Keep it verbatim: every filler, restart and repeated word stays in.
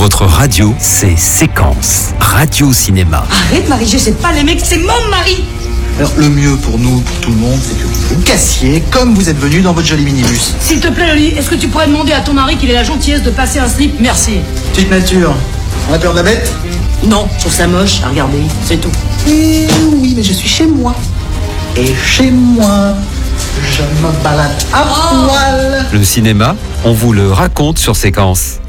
votre radio, c'est Séquence, Radio Cinéma. Arrête Marie-G, c'est pas les mecs, c'est mon mari. Alors le mieux pour nous, pour tout le monde, c'est que vous vous cassiez comme vous êtes venu dans votre joli minibus. S'il te plaît Loli, est-ce que tu pourrais demander à ton mari qu'il ait la gentillesse de passer un slip? Merci. Petite nature, on a peur de la bête? Non, je trouve ça moche à regarder, c'est tout. Eh oui, mais je suis chez moi. Et chez moi, je me balade à Oh. poil. Le cinéma, on vous le raconte sur Séquence.